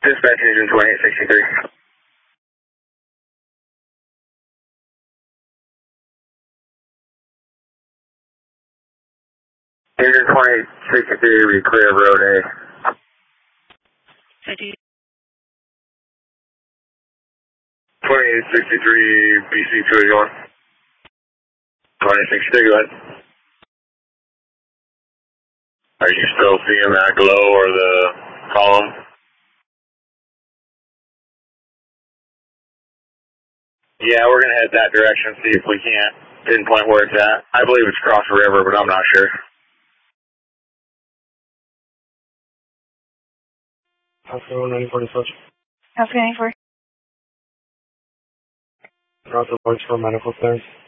Dispatch engine 2863. Engine 2863, we clear road A. 2863, BC 281. 2863, go ahead. Are you still seeing that glow or the column? Yeah, we're going to head that direction, see if we can't pinpoint where it's at. I believe it's across the river, but I'm not sure. Oscar 194 dispatch. Oscar 94. Cross the works for medical clearance.